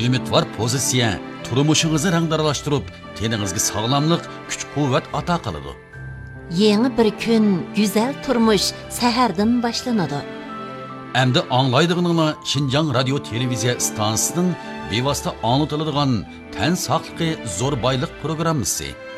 umidvor pozitsiya turmushingizni rangdaralashtirib, teningizga sog'lomlik, kuch-quvvat ato qiladi. Yeni bir kun, güzel turmuş seherden başlanadı. Endi anglaydiganinglar Şinjan radio televiziya stansiyasining bevosita anlatıladigan tan saqligi zo'r boylik programmasi.